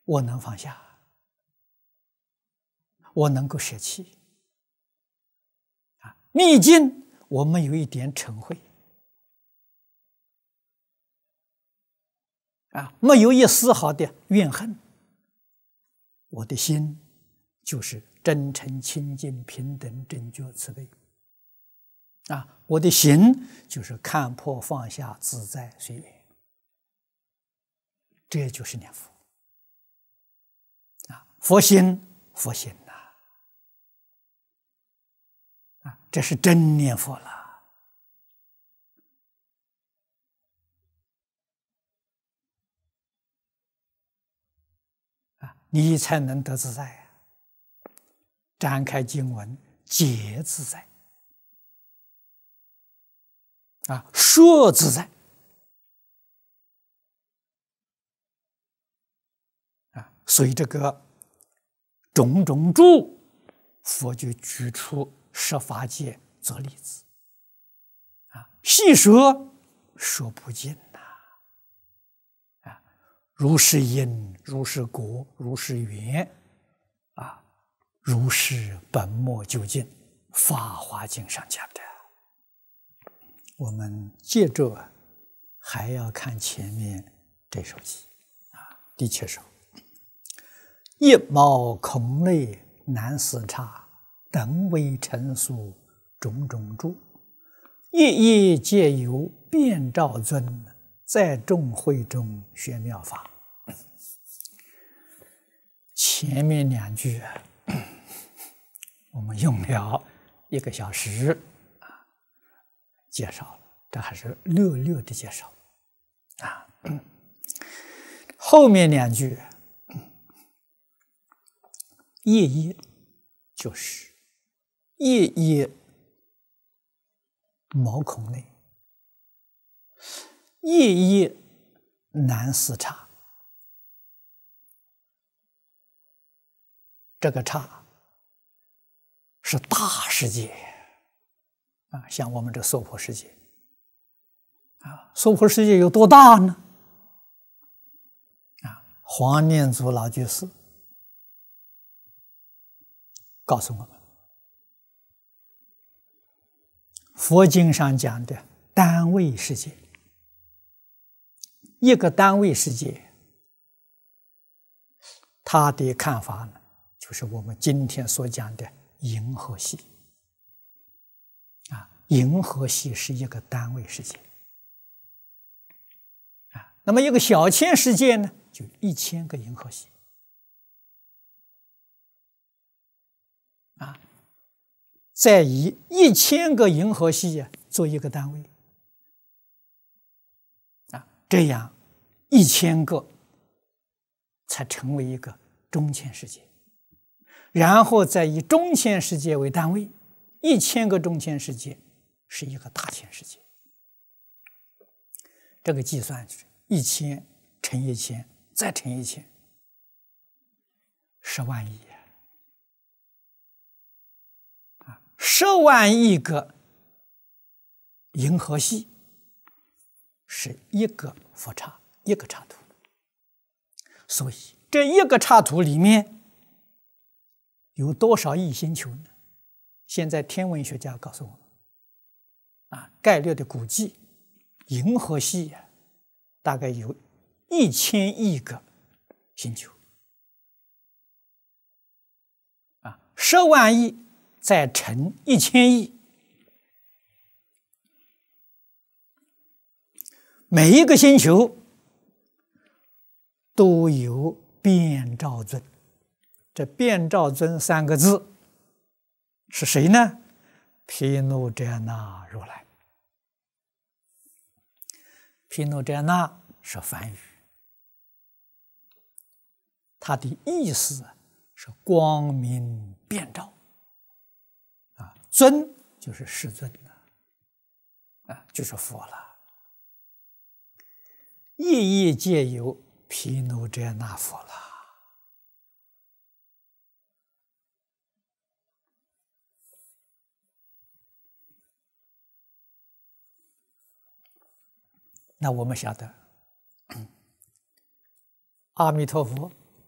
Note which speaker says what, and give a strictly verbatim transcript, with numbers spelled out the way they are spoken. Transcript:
Speaker 1: 我能放下，我能够舍弃。啊，逆境我们有一点嗔恚，啊，没有一丝毫的怨恨，我的心就是真诚、清净、平等、正觉、慈悲。啊，我的行就是看破放下、自在随缘，这就是念佛。啊，佛心，佛心呐！啊，这是真念佛了。啊，你才能得自在啊！展开经文，解自在。啊，说自在。啊，所以这个种种住，佛就举出十法界做例子。啊，细说说不尽呐。啊，如是因，如是果，如是缘，啊，如是本末究竟，《法华经》上讲的。我们接着还要看前面这首偈啊，第七首：一毛孔内难思察，等为尘俗种种住。一一皆有遍照尊，在众会中学妙法。前面两句我们用了一个小时啊介绍了，这还是略略的介绍啊。后面两句一一就是一一毛孔内，一一难思察。这个察是大世界啊，像我们这娑婆世界啊，娑婆世界有多大呢？啊，黄念祖老居士告诉我们，佛经上讲的单位世界，一个单位世界，他的看法呢，就是我们今天所讲的银河系啊，银河系是一个单位世界啊。那么一个小千世界呢，就一千个银河系啊。再以一千个银河系啊做一个单位啊，这样一千个才成为一个中千世界。然后再以中千世界为单位，一千个中千世界是一个大千世界。这个计算是一千乘一千，再乘一千，十万亿啊！十万亿个银河系是一个佛刹，一个刹土。所以这一个刹土里面有多少亿星球呢？现在天文学家告诉我们，啊，概略的估计，银河系啊，大概有一千亿个星球，啊，十万亿再乘一千亿，每一个星球都有遍照尊。这遍照尊三个字是谁呢？毗卢遮那如来。毗卢遮那是梵语，它的意思是光明遍照啊，尊就是世尊啊，就是佛了。一一皆有毗卢遮那佛了。那我们晓得，阿弥陀佛